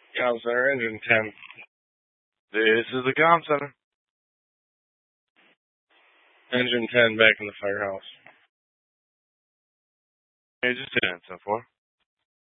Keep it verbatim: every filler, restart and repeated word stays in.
Comm Center, Engine ten. This is the Comm Center. Engine ten back in the firehouse. Engine ten, so far.